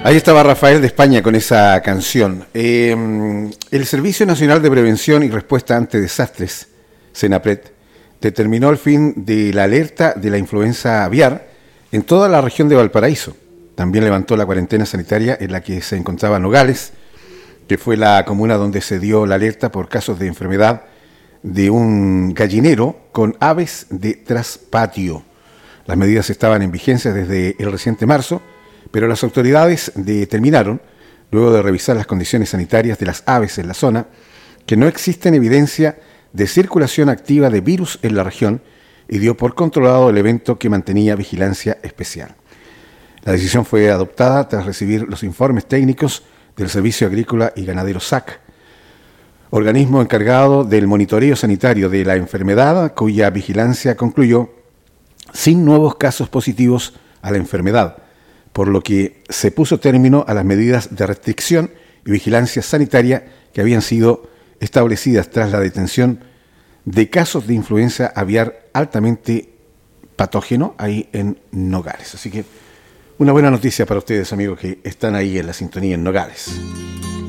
Ahí estaba Rafael de España con esa canción. El Servicio Nacional de Prevención y Respuesta ante Desastres, Senapred, determinó el fin de la alerta de la influenza aviar en toda la región de Valparaíso. También levantó la cuarentena sanitaria en la que se encontraba Nogales, que fue la comuna donde se dio la alerta por casos de enfermedad de un gallinero con aves de traspatio. Las medidas estaban en vigencia desde el reciente marzo, pero las autoridades determinaron, luego de revisar las condiciones sanitarias de las aves en la zona, que no existe evidencia de circulación activa de virus en la región y dio por controlado el evento que mantenía vigilancia especial. La decisión fue adoptada tras recibir los informes técnicos del Servicio Agrícola y Ganadero SAC, organismo encargado del monitoreo sanitario de la enfermedad, cuya vigilancia concluyó sin nuevos casos positivos a la enfermedad, por lo que se puso término a las medidas de restricción y vigilancia sanitaria que habían sido establecidas tras la detención de casos de influenza aviar altamente patógeno ahí en Nogales. Así que una buena noticia para ustedes, amigos, que están ahí en la sintonía en Nogales.